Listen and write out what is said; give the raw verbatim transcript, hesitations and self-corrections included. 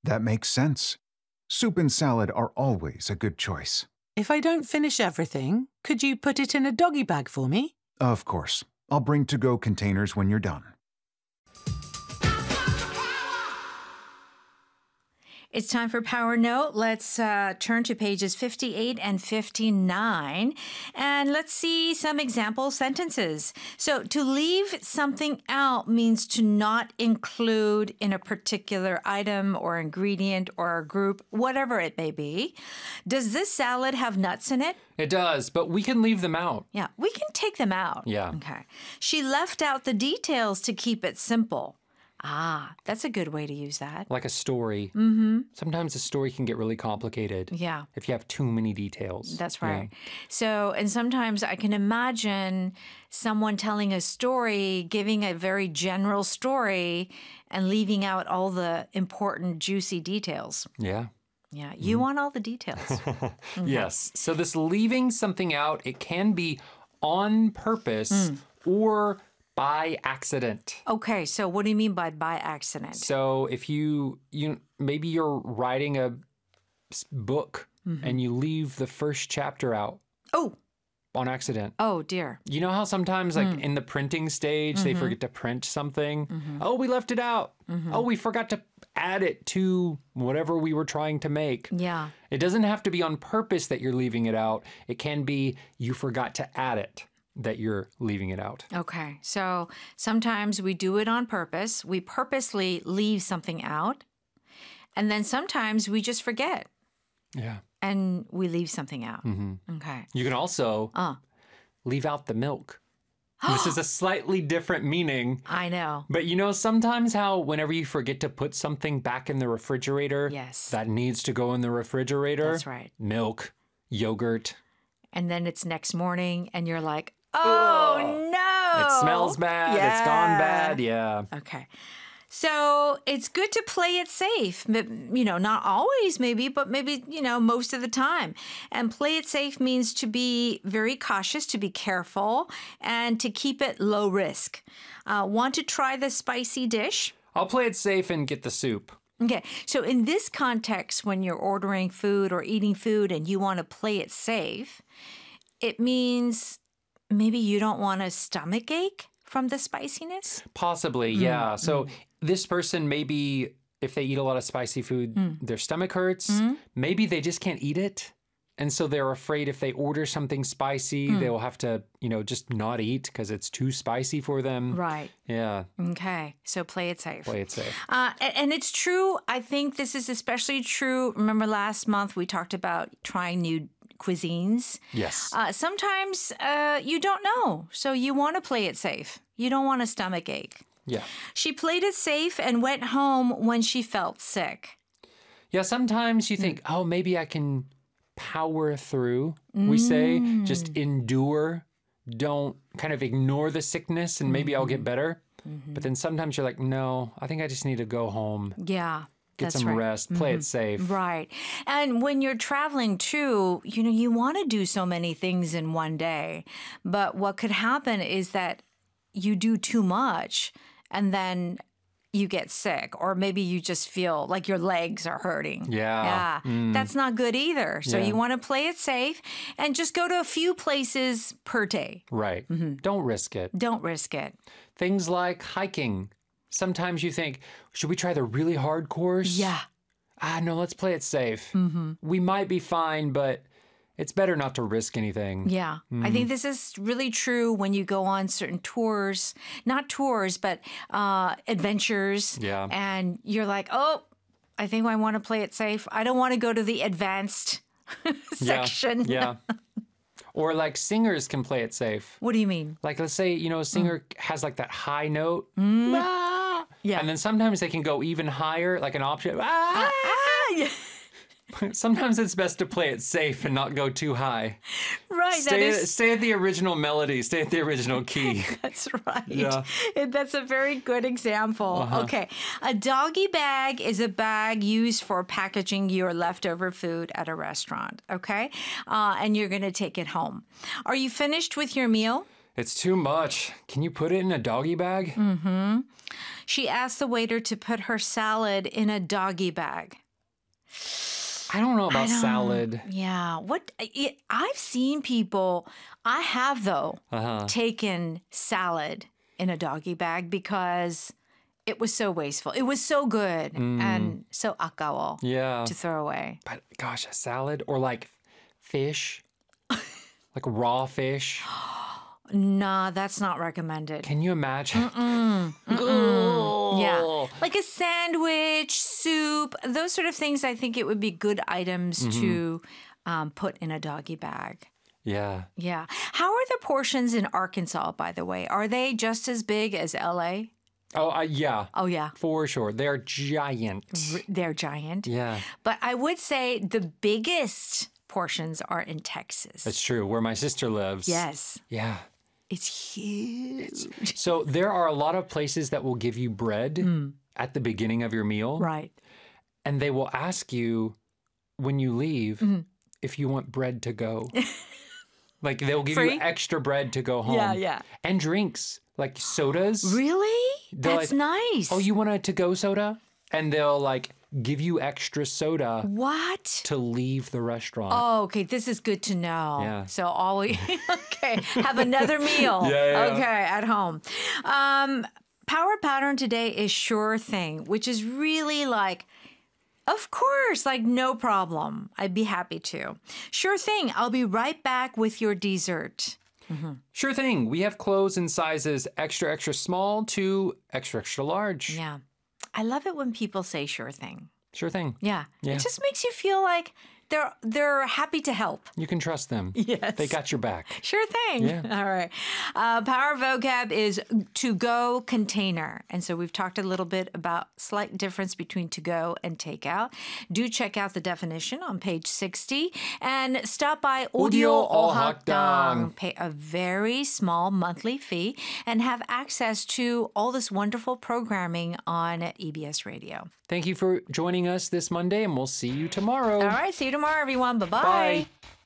That makes sense. Soup and salad are always a good choice. If I don't finish everything, could you put it in a doggy bag for me? Of course. I'll bring to-go containers when you're done. It's time for Power Note. Let's uh, turn to pages fifty-eight and fifty-nine, and let's see some example sentences. So, to leave something out means to not include in a particular item or ingredient or group, whatever it may be. Does this salad have nuts in it? It does, but we can leave them out. Yeah, we can take them out. Yeah. Okay. She left out the details to keep it simple. Ah, that's a good way to use that. Like a story. Mm-hmm. Sometimes a story can get really complicated. Yeah. If you have too many details. That's right. Yeah. So, and sometimes I can imagine someone telling a story, giving a very general story, and leaving out all the important, juicy details. Yeah. Yeah. You mm. want all the details. Mm-hmm. Yes. So this leaving something out, it can be on purpose mm. or by accident. Okay, so what do you mean by by accident? So if you you maybe you're writing a book mm-hmm. and you leave the first chapter out. Oh. On accident. Oh dear. You know how sometimes like mm. in the printing stage mm-hmm. they forget to print something? Mm-hmm. Oh, we left it out. Mm-hmm. Oh, we forgot to add it to whatever we were trying to make. Yeah. It doesn't have to be on purpose that you're leaving it out. It can be you forgot to add it, that you're leaving it out. Okay, so sometimes we do it on purpose. We purposely leave something out. And then sometimes we just forget. Yeah. And we leave something out. Mm-hmm. Okay. You can also uh. leave out the milk. This is a slightly different meaning. I know. But you know sometimes how whenever you forget to put something back in the refrigerator, yes, that needs to go in the refrigerator? That's right. Milk, yogurt. And then it's next morning and you're like, oh, Ugh. no. It smells bad. Yeah. It's gone bad. Yeah. Okay. So it's good to play it safe. You know, not always maybe, but maybe, you know, most of the time. And play it safe means to be very cautious, to be careful, and to keep it low risk. Uh, want to try the spicy dish? I'll play it safe and get the soup. Okay, so in this context, when you're ordering food or eating food and you want to play it safe, it means maybe you don't want a stomach ache from the spiciness? Possibly, yeah. Mm. So mm. this person, maybe if they eat a lot of spicy food, mm. their stomach hurts. Mm. Maybe they just can't eat it. And so they're afraid if they order something spicy, mm. they will have to, you know, just not eat because it's too spicy for them. Right. Yeah. Okay. So play it safe. Play it safe. Uh, and it's true. I think this is especially true. Remember last month we talked about trying new cuisines. Yes. Uh, sometimes uh, you don't know, so you want to play it safe. You don't want a stomach ache. Yeah. She played it safe and went home when she felt sick. Yeah, sometimes you think, mm. oh, maybe I can power through, we mm. say. Just endure. Don't kind of ignore the sickness and maybe mm-hmm. I'll get better. Mm-hmm. But then sometimes you're like, no, I think I just need to go home. Yeah. Get That's some right. rest, play mm-hmm. it safe. Right. And when you're traveling too, you know, you want to do so many things in one day. But what could happen is that you do too much and then you get sick, or maybe you just feel like your legs are hurting. Yeah. Yeah. Mm. That's not good either. So yeah. you want to play it safe and just go to a few places per day. Right. Mm-hmm. Don't risk it. Don't risk it. Things like hiking. Sometimes you think, should we try the really hard course? Yeah. Ah, no, let's play it safe. Mm-hmm. We might be fine, but it's better not to risk anything. Yeah. Mm-hmm. I think this is really true when you go on certain tours, not tours, but uh, adventures. Yeah. And you're like, oh, I think I want to play it safe. I don't want to go to the advanced section. Yeah. yeah. Or like singers can play it safe. What do you mean? Like let's say, you know, a singer mm. has like that high note. Mm. Ah. Yeah. And then sometimes they can go even higher, like an option. Ah. Ah. Yeah. Sometimes it's best to play it safe and not go too high. Right. Stay, that is... stay at the original melody. Stay at the original key. That's right. Yeah. That's a very good example. Uh-huh. Okay. A doggy bag is a bag used for packaging your leftover food at a restaurant. Okay. Uh, and you're going to take it home. Are you finished with your meal? It's too much. Can you put it in a doggy bag? Mm-hmm. She asked the waiter to put her salad in a doggy bag. I don't know about I don't- salad. Yeah. What it, I've seen people, I have though, Uh-huh. taken salad in a doggy bag because it was so wasteful. It was so good and so 아까워 Yeah. to throw away. But gosh, a salad or like fish, like raw fish. Nah, that's not recommended. Can you imagine? Yeah. Like a sandwich, soup, those sort of things, I think it would be good items to um, put in a doggy bag. Yeah. Yeah. How are the portions in Arkansas, by the way? Are they just as big as L A? Oh, uh, yeah. Oh, yeah. For sure. They're giant. R- They're giant. Yeah. But I would say the biggest portions are in Texas. That's true. Where my sister lives. Yes. Yeah. It's huge. So there are a lot of places that will give you bread at the beginning of your meal. Right. And they will ask you when you leave if you want bread to go. Like they'll give Free? you extra bread to go home. Yeah, yeah. And drinks, like sodas. Really? They're That's like, nice. Oh, you want a to-go soda? And they'll like give you extra soda What? to leave the restaurant. Oh, okay. This is good to know. Yeah. So always okay. Have another meal. Yeah, yeah, yeah. Okay, at home. Um, power pattern today is sure thing, which is really like, of course, like no problem. I'd be happy to. Sure thing. I'll be right back with your dessert. Sure thing. We have clothes in sizes extra, extra small to extra, extra large. Yeah. I love it when people say sure thing. Sure thing. Yeah. Yeah. It just makes you feel like they're they're happy to help. You can trust them. Yes. They got your back. Sure thing. Yeah. All right. Uh, power vocab is to go container. And so we've talked a little bit about slight difference between to go and takeout. Do check out the definition on page sixty and stop by Audio Audio Ohakdang. Ohakdang. Pay a very small monthly fee and have access to all this wonderful programming on E B S Radio. Thank you for joining us this Monday, and we'll see you tomorrow. All right. See you tomorrow, everyone. Bye-bye. Bye.